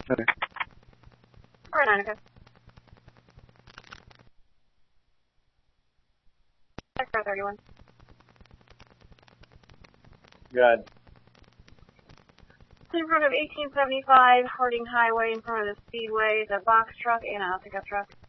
Okay. Car 9, okay. Car 31. Good. In front of 1875 Harding Highway, in front of the Speedway, the box truck and a pickup truck.